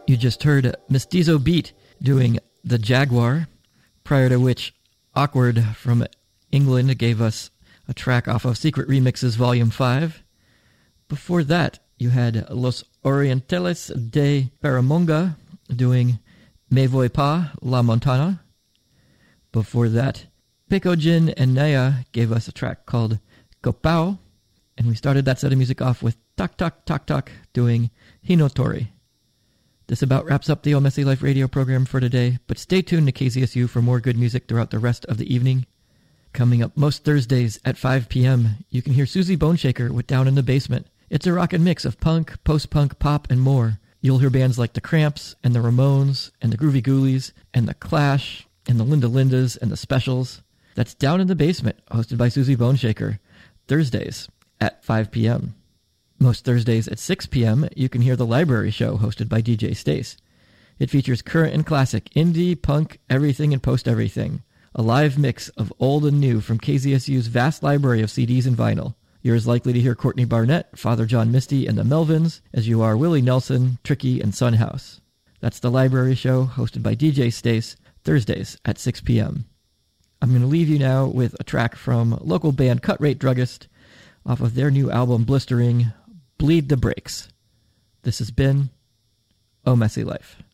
You just heard Mestizo Beat doing The Jaguar, prior to which Awkward from England gave us a track off of Secret Remixes Volume 5. Before that, you had Los Orientales de Paramonga doing Me Voy Pa La Montana. Before that, Pekojin and Naya gave us a track called Kopao, and we started that set of music off with Tak Tak Tak Tak doing Hinotori. This about wraps up the O Messy Life radio program for today, but stay tuned to KZSU for more good music throughout the rest of the evening. Coming up most Thursdays at 5 p.m., you can hear Susie Boneshaker with Down in the Basement. It's a rockin' mix of punk, post-punk, pop, and more. You'll hear bands like The Cramps, and The Ramones, and The Groovy Ghoulies, and The Clash, and The Linda Lindas, and The Specials. That's Down in the Basement, hosted by Susie Boneshaker, Thursdays at 5 p.m. Most Thursdays at 6 p.m., you can hear The Library Show, hosted by DJ Stace. It features current and classic, indie, punk, everything and post-everything. A live mix of old and new from KZSU's vast library of CDs and vinyl. You're as likely to hear Courtney Barnett, Father John Misty, and the Melvins as you are Willie Nelson, Tricky, and Son House. That's The Library Show, hosted by DJ Stace, Thursdays at 6 p.m. I'm going to leave you now with a track from local band Cut Rate Druggist off of their new album Blistering, Bleed the Brakes. This has been Oh Messy Life.